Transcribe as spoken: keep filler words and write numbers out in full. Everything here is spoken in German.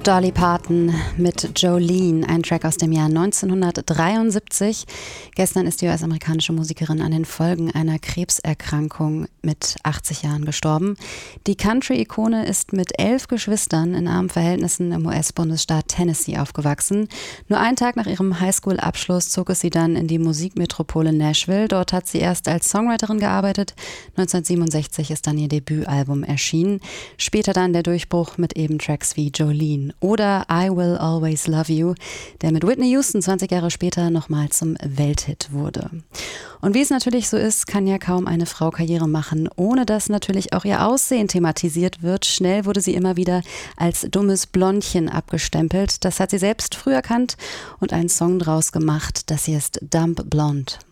Dolly Parton mit Jolene, ein Track aus dem Jahr neunzehnhundertdreiundsiebzig. Gestern ist die U S-amerikanische Musikerin an den Folgen einer Krebserkrankung mit achtzig Jahren gestorben. Die Country-Ikone ist mit elf Geschwistern in armen Verhältnissen im U S-Bundesstaat Tennessee aufgewachsen. Nur einen Tag nach ihrem Highschool-Abschluss zog es sie dann in die Musikmetropole Nashville. Dort hat sie erst als Songwriterin gearbeitet. neunzehnhundertsiebenundsechzig ist dann ihr Debütalbum erschienen. Später dann der Durchbruch mit eben Tracks wie Jolene oder I Will Always Love You, der mit Whitney Houston zwanzig Jahre später nochmal zum Welthit wurde. Und wie es natürlich so ist, kann ja kaum eine Frau Karriere machen, ohne dass natürlich auch ihr Aussehen thematisiert wird. Schnell wurde sie immer wieder als dummes Blondchen abgestempelt. Das hat sie selbst früh erkannt und einen Song draus gemacht. Das hier ist Dumb Blonde.